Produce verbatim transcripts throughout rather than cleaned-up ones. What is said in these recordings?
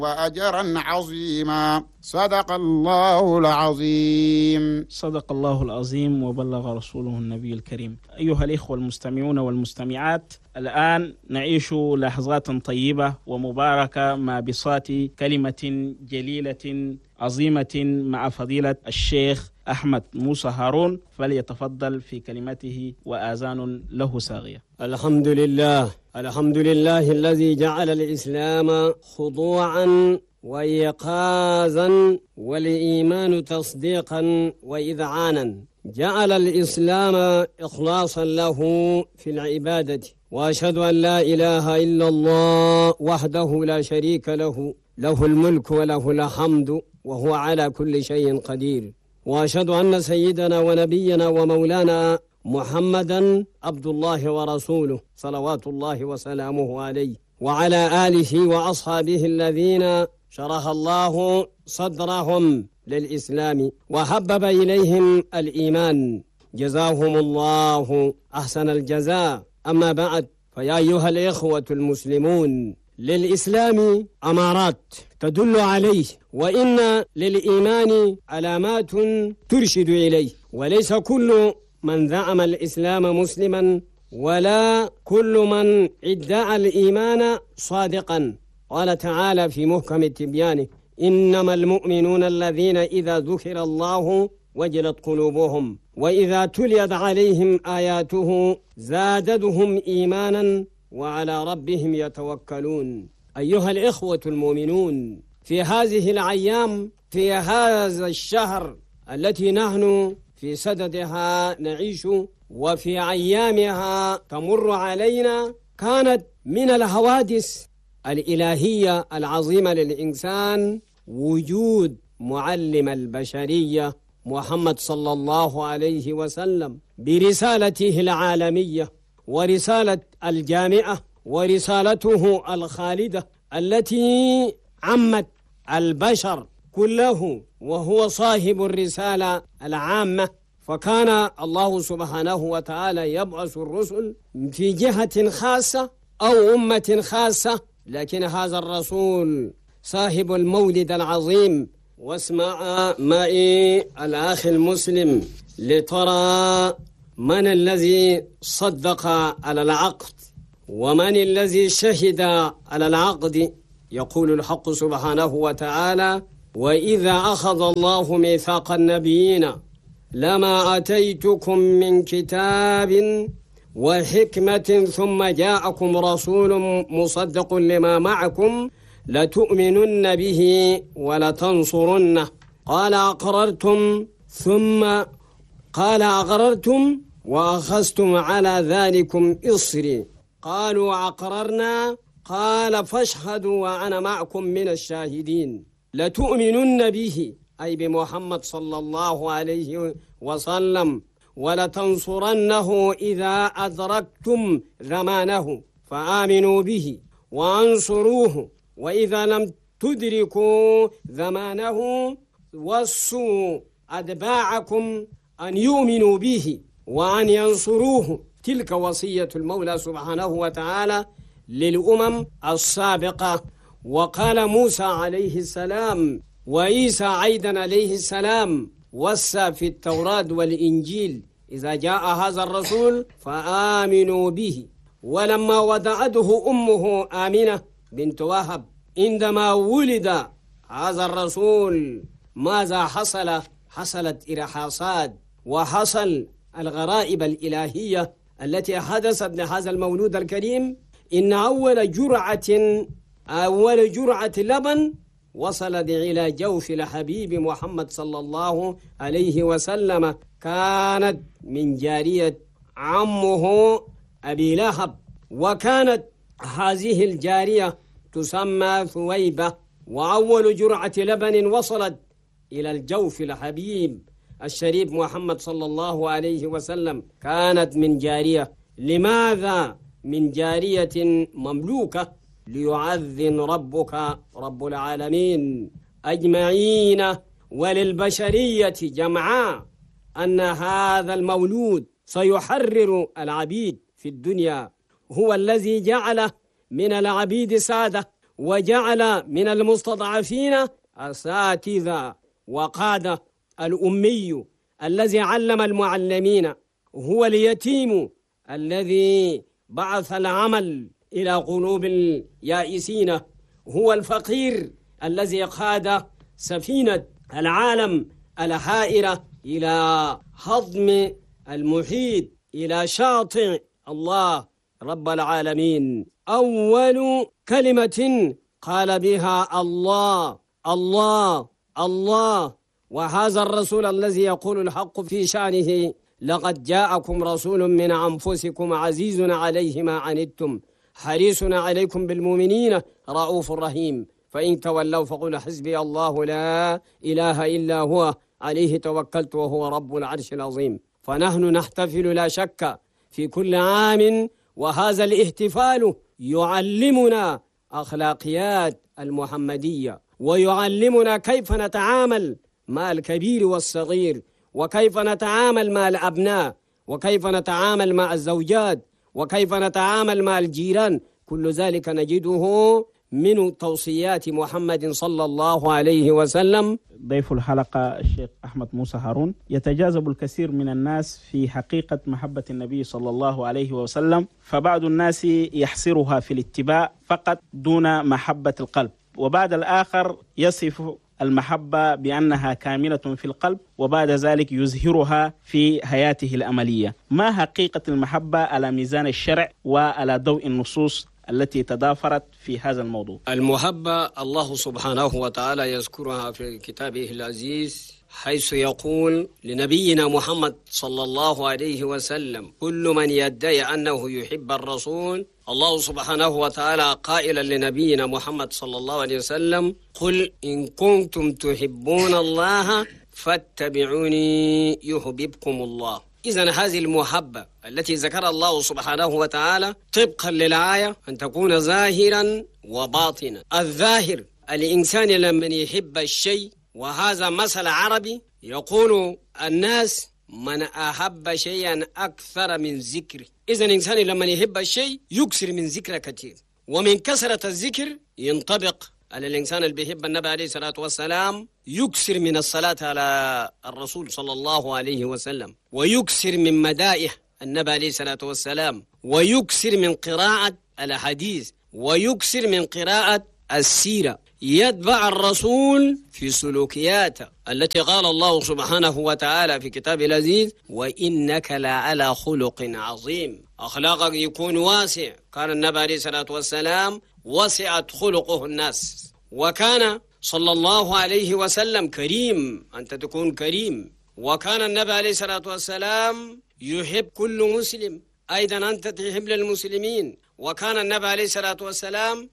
وأجرا عظيما. صدق الله العظيم. صدق الله العظيم وبلغ رسوله النبي الكريم. أيها الإخوة المستمعون والمستمعات، الآن نعيش لحظات طيبة ومباركة مع بساط كلمة جليلة عظيمة مع فضيلة الشيخ أحمد موسى هارون، فليتفضل في كلمته وآذان له صاغية. الحمد لله الحمد لله الذي جعل الإسلام خضوعا وإيقاظا والإيمان تصديقا وإذعانا. جعل الإسلام إخلاصا له في العبادة، وأشهد أن لا إله إلا الله وحده لا شريك له، له الملك وله الحمد وهو على كل شيء قدير. وأشهد أن سيدنا ونبينا ومولانا محمدا عبد الله ورسوله صلوات الله وسلامه عليه، وعلى آله وأصحابه الذين شرح الله صدرهم للإسلام وحبب إليهم الإيمان، جزاهم الله أحسن الجزاء. أما بعد، فيا أيها الإخوة المسلمون، للإسلام أمارات تدل عليه، وإن للإيمان علامات ترشد إليه، وليس كل من زعم الإسلام مسلما ولا كل من ادعى الإيمان صادقا. قال تعالى في محكم التبيان: إنما المؤمنون الذين إذا ذكر الله وجلت قلوبهم وإذا تليت عليهم آياته زادتهم إيمانا وعلى ربهم يتوكلون. أيها الإخوة المؤمنون، في هذه الأيام، في هذا الشهر التي نحن في سددها نعيش وفي أيامها تمر علينا، كانت من الحوادث الإلهية العظيمة للإنسان وجود معلم البشرية محمد صلى الله عليه وسلم برسالته العالمية ورسالة الجامعة ورسالته الخالدة التي عمت البشر كله، وهو صاحب الرسالة العامة. فكان الله سبحانه وتعالى يبعث الرسل في جهة خاصة أو أمة خاصة، لكن هذا الرسول صاحب المولد العظيم. واسمع معي الأخ المسلم لترى من الذي صدق على العقد ومن الذي شهد على العقد. يقول الحق سبحانه وتعالى: وإذا أخذ الله ميثاق النبيين لما آتيتكم من كتاب وحكمة ثم جاءكم رسول مصدق لما معكم لتؤمنن به ولتنصرنه قال أقررتم ثم قال أقررتم وأخذتم على ذلكم إصري قالوا أقررنا قال فاشهدوا وأنا معكم من الشاهدين. لتؤمنن به أي بمحمد صلى الله عليه وسلم ولتنصرنه إذا أدركتم زمانه فآمنوا به وانصروه، وإذا لم تدركوا زمانه وصوا أتباعكم أن يؤمنوا به وأن ينصروه. تلك وصية المولى سبحانه وتعالى للأمم السابقة. وقال موسى عليه السلام وعيسى أيضا عليه السلام وصى في التوراة والإنجيل: إذا جاء هذا الرسول فآمنوا به. ولما ودعته أمه آمنة بنت وهب عندما ولد هذا الرسول، ماذا حصل؟ حصلت إرهاصات وحصل الغرائب الإلهية التي حدثت لهذا المولود الكريم. إن أول جرعة أول جرعة لبن وصلت إلى جوف الحبيب محمد صلى الله عليه وسلم كانت من جارية عمه أبي لهب، وكانت هذه الجارية تسمى ثويبة. وأول جرعة لبن وصلت إلى الجوف الحبيب الشريف محمد صلى الله عليه وسلم كانت من جارية. لماذا من جارية مملوكة؟ ليعذن ربك رب العالمين أجمعين وللبشرية جمعاء أن هذا المولود سيحرر العبيد في الدنيا. هو الذي جعل من العبيد سادة وجعل من المستضعفين أساتذة وقادة. الأمي الذي علم المعلمين، هو اليتيم الذي بعث العمل إلى قلوب اليائسين، هو الفقير الذي قاد سفينة العالم الحائرة إلى هضم المحيط، إلى شاطئ الله رب العالمين. أول كلمة قال بها الله الله الله، وهذا الرسول الذي يقول الحق في شأنه: لقد جاءكم رسول من أنفسكم عزيز عليه ما عنتم حريص عليكم بالمؤمنين رؤوف رحيم، فإن تولوا فقل حسبي الله لا إله إلا هو عليه توكلت وهو رب العرش العظيم. فنحن نحتفل لا شك في كل عام، وهذا الاحتفال يعلمنا أخلاقيات المحمدية، ويعلمنا كيف نتعامل مع الكبير والصغير، وكيف نتعامل مع الأبناء، وكيف نتعامل مع الزوجات، وكيف نتعامل مع الجيران. كل ذلك نجده من توصيات محمد صلى الله عليه وسلم. ضيف الحلقة الشيخ أحمد موسى هارون. يتجاذب الكثير من الناس في حقيقة محبة النبي صلى الله عليه وسلم، فبعض الناس يحصرها في الاتباع فقط دون محبة القلب، وبعد الآخر يصف المحبة بأنها كاملة في القلب، وبعد ذلك يظهرها في حياته الأملية. ما حقيقة المحبة على ميزان الشرع وعلى ضوء النصوص التي تضافرت في هذا الموضوع؟ المحبة الله سبحانه وتعالى يذكرها في كتابه العزيز، حيث يقول لنبينا محمد صلى الله عليه وسلم: كل من يدعي أنه يحب الرسول. الله سبحانه وتعالى قائلا لنبينا محمد صلى الله عليه وسلم: قل إن كنتم تحبون الله فاتبعوني يحببكم الله. إذن هذه المحبة التي ذكر الله سبحانه وتعالى طبقا للآية أن تكون ظاهرا وباطنا. الظاهر الإنسان لما يحب الشيء، وهذا مثل عربي يقول الناس: من أحب شيئا أكثر من ذكره. إذن الإنسان لما يحب الشيء يكثر من ذكره كثير، ومن كثرة الذكر ينطبق على الإنسان اللي بيحب النبي عليه الصلاة والسلام يكثر من الصلاة على الرسول صلى الله عليه وسلم، ويكثر من مدائح النبي عليه الصلاة والسلام، ويكثر من قراءة الحديث، ويكثر من قراءة السيرة. يتبع الرسول في سلوكياته التي قال الله سبحانه وتعالى في كتاب العزيز: وإنك لعلى خلق عظيم. أخلاقك يكون واسع. كان النبي عليه الصلاة والسلام وسعت خلقه الناس، وكان صلى الله عليه وسلم كريم، أنت تكون كريم. وكان النبي عليه الصلاة والسلام يحب كل مسلم، أيضا أنت تحب للمسلمين. وكان النبي عليه الصلاة والسلام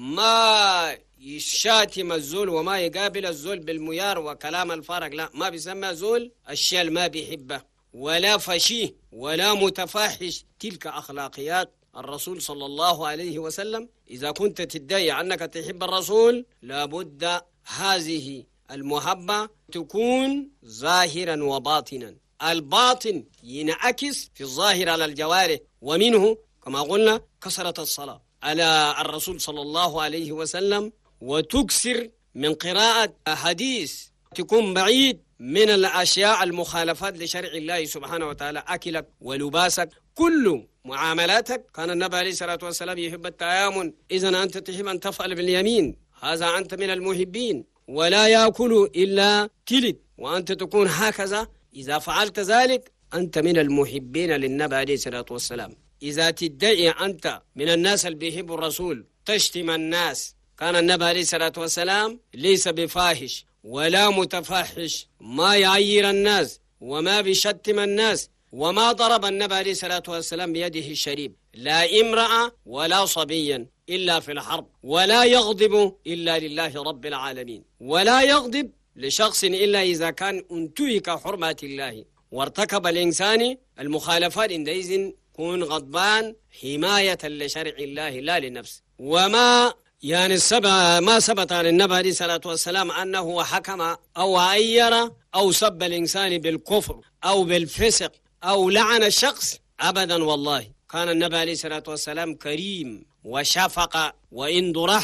ما يشاتم الزول وما يقابل الزول بالميار وكلام الفارق، لا، ما بيسمى زول الشيء ما بيحبه، ولا فشيه ولا متفاحش. تلك أخلاقيات الرسول صلى الله عليه وسلم. إذا كنت تدعي أنك تحب الرسول لابد هذه المحبة تكون ظاهرا وباطنا. الباطن ينعكس في الظاهر على الجوارح، ومنه كما قلنا كثرة الصلاة على الرسول صلى الله عليه وسلم، وتكثر من قراءة أحاديث، تكون بعيد من الأشياء المخالفات لشرع الله سبحانه وتعالى. أكلك ولباسك، كل معاملاتك. كان النبي عليه الصلاة والسلام يحب التيامن، إذن أنت تحب أن تفعل باليمين، هذا أنت من المحبين. ولا يأكل إلا تلد، وأنت تكون هكذا. إذا فعلت ذلك أنت من المحبين للنبي عليه الصلاة والسلام. إذا تدعي أنت من الناس اللي بيحبوا الرسول تشتم الناس، كان النبي عليه الصلاة والسلام ليس بفاحش ولا متفحش، ما يعير الناس وما بيشتم الناس، وما ضرب النبي عليه الصلاة والسلام بيده الشريف لا امرأة ولا صبيا إلا في الحرب، ولا يغضب إلا لله رب العالمين، ولا يغضب لشخص إلا إذا كان انتهك حرمات الله وارتكب الإنسان المخالفات، عندئذ كون غضبان حماية لشرع الله لا لنفسه. وما يعني السبع ما ثبت عن النبي عليه الصلاة والسلام أنه حكم أو عير أو سب الإنسان بالكفر أو بالفسق أو لعن الشخص أبدا. والله كان النبي عليه الصلاة والسلام كريم وشفق وعنده رحمة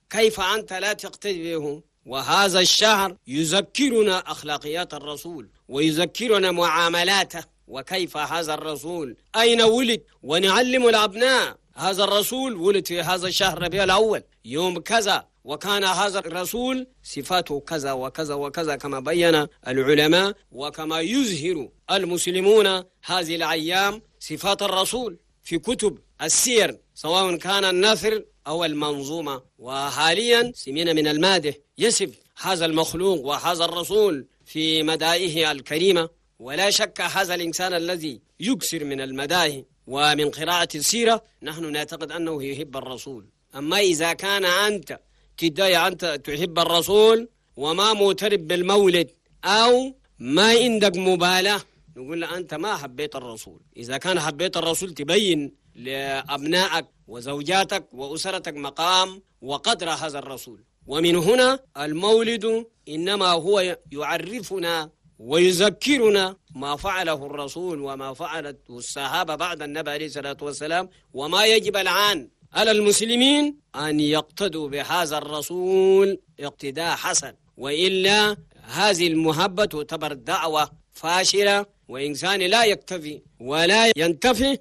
كيف أنت لا تقتدي به؟ وهذا الشهر يذكرنا أخلاقيات الرسول ويذكرنا معاملاته، وكيف هذا الرسول أين ولد، ونعلم الأبناء هذا الرسول ولد في هذا الشهر ربيع الأول يوم كذا، وكان هذا الرسول صفاته كذا وكذا وكذا كما بين العلماء، وكما يظهر المسلمون هذه الأيام صفات الرسول في كتب السير سواء كان النثر أو المنظومة. وحاليا سمعنا من المادح يصف هذا المخلوق وهذا الرسول في مدائحه الكريمة، ولا شك هذا الإنسان الذي يكثر من المدائح ومن قراءة السيرة نحن نعتقد أنه يحب الرسول. أما إذا كان أنت تدعي أنت تحب الرسول وما معترف بالمولد أو ما عندك مبالاة، نقول له أنت ما حبيت الرسول. إذا كان حبيت الرسول تبين لأبنائك وزوجاتك وأسرتك مقام وقدر هذا الرسول. ومن هنا المولد إنما هو يعرفنا ويذكرنا ما فعله الرسول وما فعلته الصحابة بعد النبي عليه الصلاة والسلام، وما يجب الآن على المسلمين أن يقتدوا بهذا الرسول اقتداء حسن، وإلا هذه المحبة تعتبر دعوة فاشلة، وإنسان لا يكتفي ولا ينتفي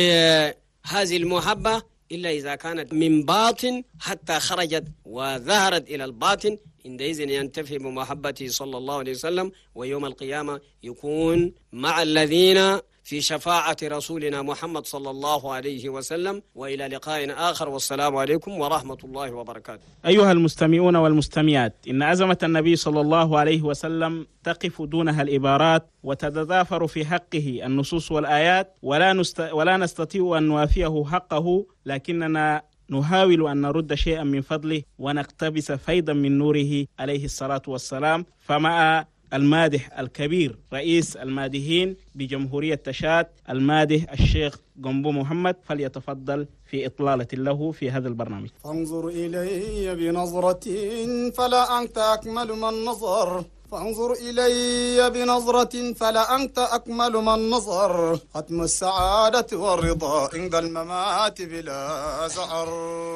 بهذه المحبة إلا إذا كانت من باطن حتى خرجت وظهرت إلى الباطن، عندئذ ينتفي بمحبته صلى الله عليه وسلم، ويوم القيامة يكون مع الذين في شفاعة رسولنا محمد صلى الله عليه وسلم. وإلى لقاء آخر، والسلام عليكم ورحمة الله وبركاته. أيها المستمعون والمستمعات، إن عزمة النبي صلى الله عليه وسلم تقف دونها العبارات وتتضافر في حقه النصوص والآيات، ولا, نست... ولا نستطيع أن نوافيه حقه، لكننا نحاول أن نرد شيئا من فضله ونقتبس فيضا من نوره عليه الصلاة والسلام. فمع المادح الكبير رئيس المادحين بجمهورية تشاد المادح الشيخ قنبو محمد، فليتفضل في إطلالة له في هذا البرنامج. فانظر إلي بنظرة فلا أنت أكمل من نظر، فانظر إلي بنظرة فلا أنت أكمل من نظر، ختم السعادة والرضا عند الممات بلا زعر.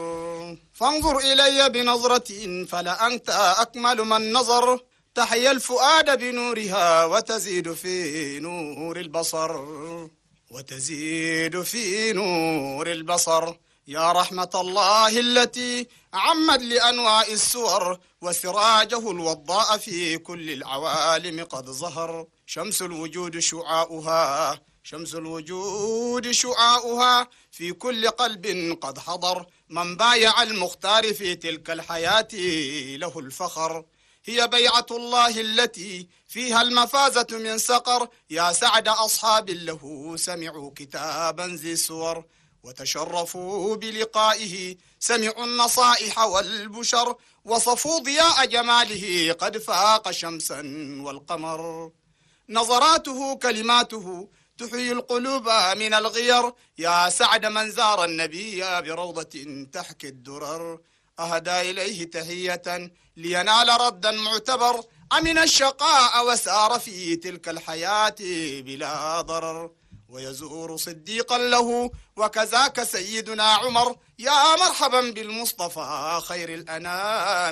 فانظر إلي بنظرة فلا أنت أكمل من نظر، تحيا الفؤاد بنورها وتزيد في نور البصر، وتزيد في نور البصر. يا رحمة الله التي عمت لأنواع السور، وسراجه الوضاء في كل العوالم قد ظهر. شمس الوجود شعاؤها، شمس الوجود شعاؤها في كل قلب قد حضر. من بايع المختار في تلك الحياة له الفخر. هي بيعة الله التي فيها المفازة من سقر. يا سعد أصحاب له سمعوا كتابا ذي سور، وتشرفوا بلقائه سمعوا النصائح والبشر. وصفوا ضياء جماله قد فاق شمسا والقمر. نظراته كلماته تحيي القلوب من الغير. يا سعد من زار النبي بروضة تحكي الدرر. أهدى إليه تحية لينال ردا معتبر. أمن الشقاء وسار في تلك الحياة بلا ضرر. ويزور صديقا له وكذاك سيدنا عمر. يا مرحبا بالمصطفى خير الأنام.